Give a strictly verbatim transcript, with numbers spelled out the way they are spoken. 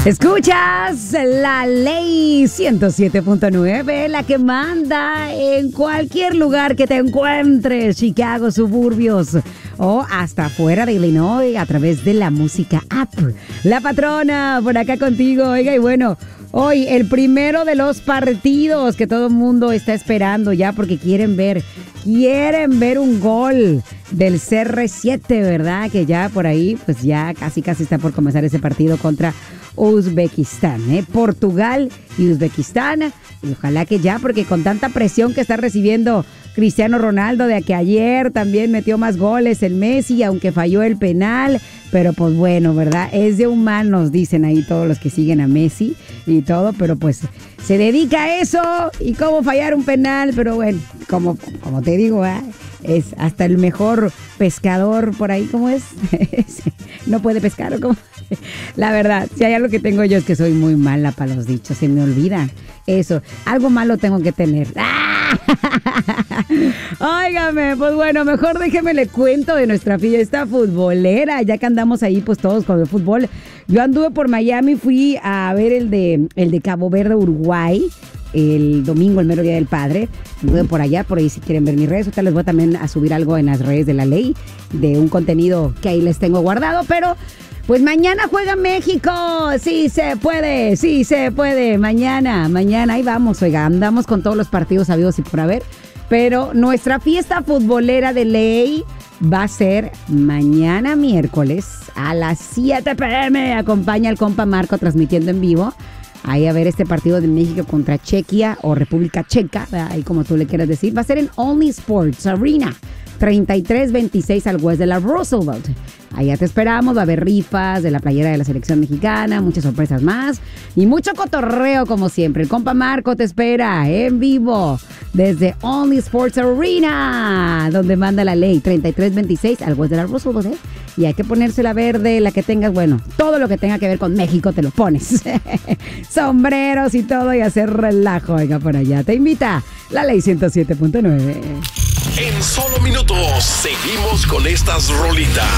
Escuchas la ley ciento siete punto nueve, la que manda en cualquier lugar que te encuentres, Chicago, suburbios o hasta fuera de Illinois a través de la música app. La patrona por acá contigo. Oiga, y bueno, hoy el primero de los partidos que todo el mundo está esperando ya porque quieren ver, quieren ver un gol del C R siete, ¿verdad? Que ya por ahí, pues ya casi casi está por comenzar ese partido contra Uzbekistán, ¿eh? Portugal y Uzbekistán. Y ojalá que ya, porque con tanta presión que está recibiendo Cristiano Ronaldo de que ayer también metió más goles el Messi, aunque falló el penal, pero pues bueno, ¿verdad? Es de humanos, dicen ahí todos los que siguen a Messi y todo, pero pues se dedica a eso y cómo fallar un penal, pero bueno, como, como te digo, ¿eh? Es hasta el mejor pescador por ahí, ¿cómo es? No puede pescar, ¿o cómo? La verdad, si hay algo que tengo yo es que soy muy mala para los dichos, se me olvidan. Eso, algo malo tengo que tener. ¡Ah! Óigame, pues bueno, mejor déjeme le cuento de nuestra fiesta futbolera, ya que andamos ahí pues todos con el fútbol. Yo anduve por Miami, fui a ver el de, el de Cabo Verde, Uruguay, el domingo, el mero día del padre. Anduve por allá, por ahí si quieren ver mis redes. Ahorita les voy también a subir algo en las redes de la ley, de un contenido que ahí les tengo guardado, pero pues mañana juega México. Sí se puede, sí se puede. Mañana, mañana, ahí vamos, oiga, andamos con todos los partidos habidos y por haber. Pero nuestra fiesta futbolera de ley va a ser mañana miércoles a las siete p.m. Acompaña al compa Marco transmitiendo en vivo. Ahí a ver este partido de México contra Chequia o República Checa, ahí como tú le quieras decir. Va a ser en Only Sports Arena, treinta y tres veintiséis al West de la Roosevelt. Allá te esperamos, va a haber rifas de la playera de la selección mexicana, muchas sorpresas más y mucho cotorreo como siempre. El compa Marco te espera en vivo desde Only Sports Arena, donde manda la ley, treinta y tres veintiséis al West de la Roosevelt, ¿eh? Y hay que ponerse la verde, la que tengas, bueno, todo lo que tenga que ver con México te lo pones. Sombreros y todo y hacer relajo, oiga, por allá. Te invita la ley ciento siete punto nueve. En solo minutos seguimos con estas rolitas.